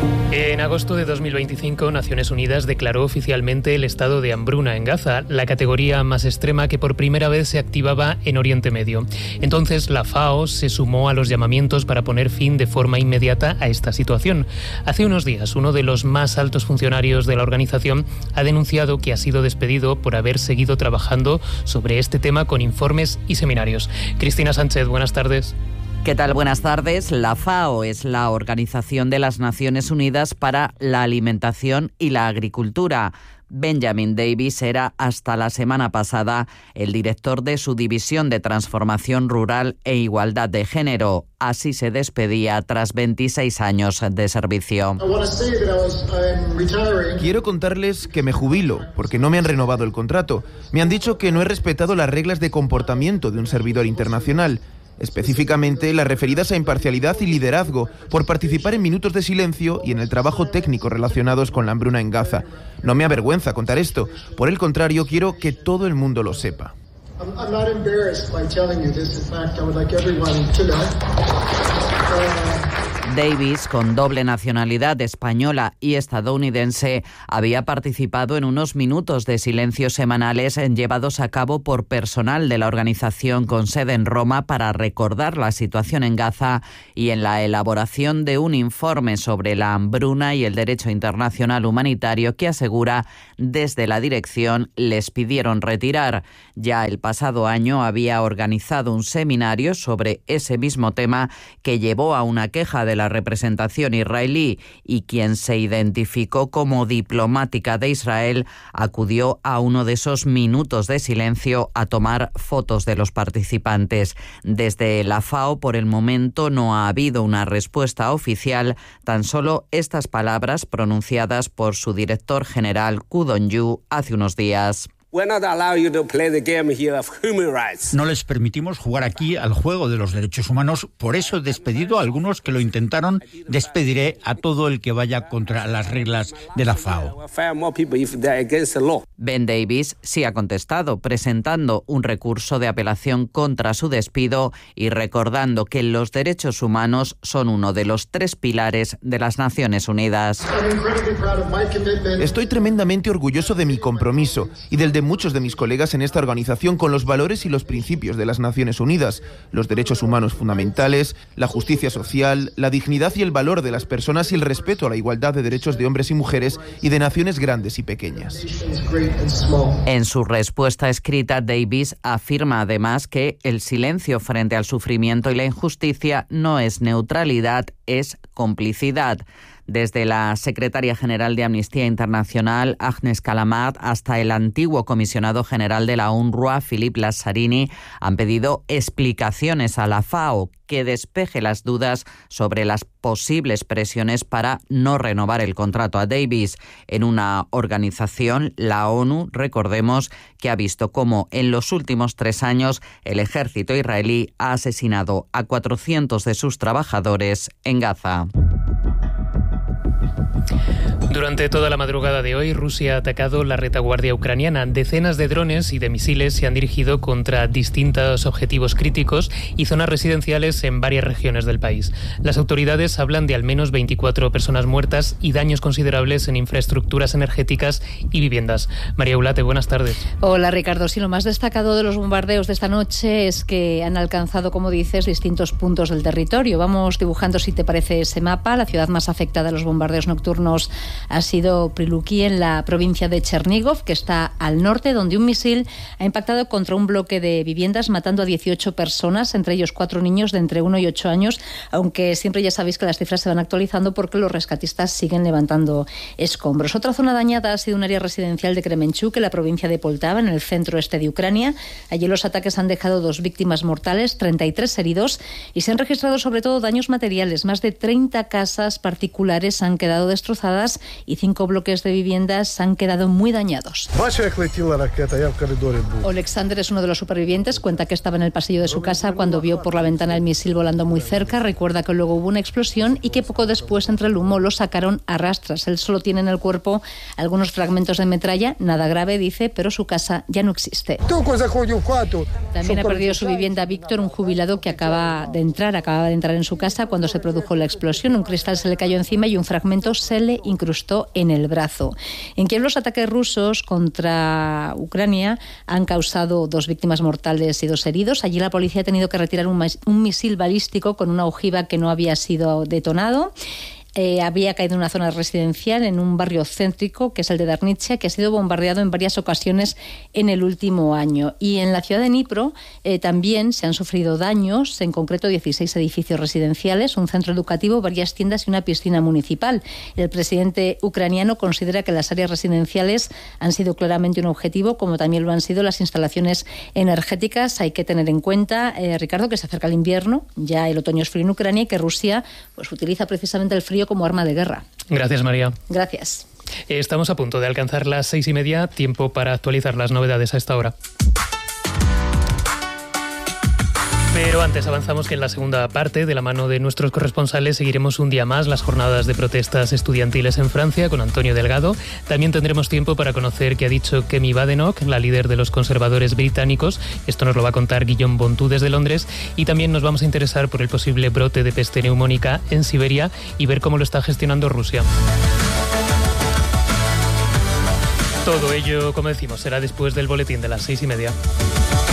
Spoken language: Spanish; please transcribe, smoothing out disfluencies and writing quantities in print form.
En agosto de 2025, Naciones Unidas declaró oficialmente el estado de hambruna en Gaza, la categoría más extrema que por primera vez se activaba en Oriente Medio. Entonces, la FAO se sumó a los llamamientos para poner fin de forma inmediata a esta situación. Hace unos días, uno de los más altos funcionarios de la organización ha denunciado que ha sido despedido por haber seguido trabajando sobre este tema con informes y seminarios. Cristina Sánchez, buenas tardes. ¿Qué tal? Buenas tardes. La FAO es la Organización de las Naciones Unidas para la Alimentación y la Agricultura. Benjamin Davis era hasta la semana pasada el director de su división de transformación rural e igualdad de género. Así se despedía tras 26 años de servicio. Quiero contarles que me jubilo porque no me han renovado el contrato. Me han dicho que no he respetado las reglas de comportamiento de un servidor internacional. Específicamente las referidas a imparcialidad y liderazgo, por participar en minutos de silencio y en el trabajo técnico relacionados con la hambruna en Gaza. No me avergüenza contar esto, por el contrario, quiero que todo el mundo lo sepa. Davis, con doble nacionalidad española y estadounidense, había participado en unos minutos de silencio semanales llevados a cabo por personal de la organización con sede en Roma para recordar la situación en Gaza y en la elaboración de un informe sobre la hambruna y el derecho internacional humanitario que asegura desde la dirección les pidieron retirar. Ya el pasado año había organizado un seminario sobre ese mismo tema que llevó a una queja de la representación israelí y quien se identificó como diplomática de Israel acudió a uno de esos minutos de silencio a tomar fotos de los participantes. Desde la FAO, por el momento, no ha habido una respuesta oficial, tan solo estas palabras pronunciadas por su director general, Koo Dong-yu, hace unos días. No les permitimos jugar aquí al juego de los derechos humanos, por eso he despedido a algunos que lo intentaron, despediré a todo el que vaya contra las reglas de la FAO. Ben Davis sí ha contestado, presentando un recurso de apelación contra su despido y recordando que los derechos humanos son uno de los 3 pilares de las Naciones Unidas. Estoy tremendamente orgulloso de mi compromiso y del de muchos de mis colegas en esta organización con los valores y los principios de las Naciones Unidas, los derechos humanos fundamentales, la justicia social, la dignidad y el valor de las personas y el respeto a la igualdad de derechos de hombres y mujeres y de naciones grandes y pequeñas. En su respuesta escrita, Davis afirma además que el silencio frente al sufrimiento y la injusticia no es neutralidad, es complicidad. Desde la secretaria general de Amnistía Internacional, Agnes Callamard, hasta el antiguo comisionado general de la UNRWA, Philippe Lazzarini, han pedido explicaciones a la FAO, que despeje las dudas sobre las posibles presiones para no renovar el contrato a Davis. En una organización, la ONU, recordemos, que ha visto cómo en los últimos 3 años el ejército israelí ha asesinado a 400 de sus trabajadores en Gaza. Durante toda la madrugada de hoy, Rusia ha atacado la retaguardia ucraniana. Decenas de drones y de misiles se han dirigido contra distintos objetivos críticos y zonas residenciales en varias regiones del país. Las autoridades hablan de al menos 24 personas muertas y daños considerables en infraestructuras energéticas y viviendas. María Eulate, buenas tardes. Hola, Ricardo. Sí, lo más destacado de los bombardeos de esta noche es que han alcanzado, como dices, distintos puntos del territorio. Vamos dibujando, si te parece, ese mapa. La ciudad más afectada a los bombardeos nocturnos ha sido Prilukí, en la provincia de Chernigov, que está al norte, donde un misil ha impactado contra un bloque de viviendas, matando a 18 personas, entre ellos 4 niños de entre 1 y 8 años, aunque siempre ya sabéis que las cifras se van actualizando porque los rescatistas siguen levantando escombros. Otra zona dañada ha sido un área residencial de Kremenchuk, en la provincia de Poltava, en el centro-este de Ucrania. Allí los ataques han dejado 2 víctimas mortales, 33 heridos, y se han registrado sobre todo daños materiales. Más de 30 casas particulares han quedado destrozadas y 5 bloques de viviendas han quedado muy dañados. Alexander es uno de los supervivientes, cuenta que estaba en el pasillo de su casa cuando vio por la ventana el misil volando muy cerca. Recuerda que luego hubo una explosión y que poco después, entre el humo, lo sacaron a rastras. Él solo tiene en el cuerpo algunos fragmentos de metralla, nada grave, dice, pero su casa ya no existe. También ha perdido su vivienda Víctor, un jubilado que acababa de entrar en su casa cuando se produjo la explosión. Un cristal se le cayó encima y un fragmento se le incrustó en el brazo. En Kiev, los ataques rusos contra Ucrania han causado 2 víctimas mortales y 2 heridos. Allí la policía ha tenido que retirar un misil balístico con una ojiva que no había sido detonado. Había caído en una zona residencial en un barrio céntrico, que es el de Darnice, que ha sido bombardeado en varias ocasiones en el último año. Y en la ciudad de Dnipro también se han sufrido daños, en concreto 16 edificios residenciales, un centro educativo, varias tiendas y una piscina municipal. El presidente ucraniano considera que las áreas residenciales han sido claramente un objetivo, como también lo han sido las instalaciones energéticas. Hay que tener en cuenta, Ricardo, que se acerca el invierno, ya el otoño es frío en Ucrania y que Rusia pues utiliza precisamente el frío como arma de guerra. Gracias, María. Gracias. Estamos a punto de alcanzar las 6:30, tiempo para actualizar las novedades a esta hora. Pero antes avanzamos que en la segunda parte, de la mano de nuestros corresponsales, seguiremos un día más las jornadas de protestas estudiantiles en Francia con Antonio Delgado. También tendremos tiempo para conocer qué ha dicho Kemi Badenoch, la líder de los conservadores británicos. Esto nos lo va a contar Guillaume Bontou desde Londres. Y también nos vamos a interesar por el posible brote de peste neumónica en Siberia y ver cómo lo está gestionando Rusia. Todo ello, como decimos, será después del boletín de las 6:30.